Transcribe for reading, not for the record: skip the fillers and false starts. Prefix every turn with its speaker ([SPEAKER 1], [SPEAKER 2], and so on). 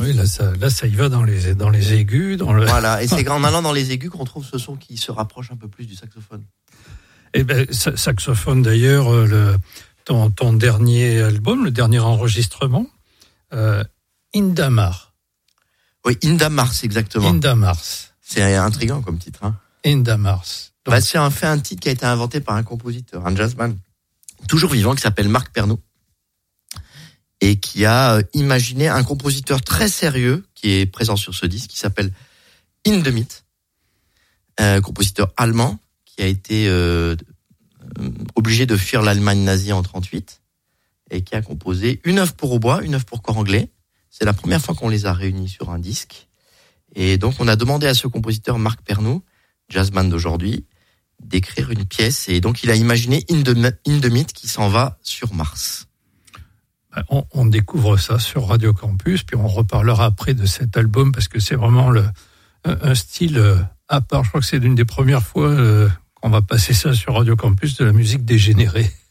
[SPEAKER 1] Oui, là, ça y va dans les aigus.
[SPEAKER 2] Voilà, et c'est en allant dans les aigus qu'on trouve ce son qui se rapproche un peu plus du saxophone.
[SPEAKER 1] Et saxophone d'ailleurs, ton dernier album, le dernier enregistrement, Indamar.
[SPEAKER 2] Oui, Indamar, exactement.
[SPEAKER 1] Indamar.
[SPEAKER 2] C'est intriguant comme titre. Hein.
[SPEAKER 1] Indamar.
[SPEAKER 2] C'est un titre qui a été inventé par un compositeur, un jazzman, toujours vivant, qui s'appelle Marc Pernaut, et qui a imaginé un compositeur très sérieux qui est présent sur ce disque, qui s'appelle Hindemith, compositeur allemand qui a été obligé de fuir l'Allemagne nazie en 1938 et qui a composé une œuvre pour hautbois, une œuvre pour corps anglais. C'est la première fois qu'on les a réunis sur un disque. Et donc on a demandé à ce compositeur Marc Pernaut, jazzman d'aujourd'hui, d'écrire une pièce. Et donc il a imaginé Hindemith qui s'en va sur Mars.
[SPEAKER 1] On découvre ça sur Radio Campus, puis on reparlera après de cet album, parce que c'est vraiment un style à part. Je crois que c'est l'une des premières fois qu'on va passer ça sur Radio Campus, de la musique dégénérée.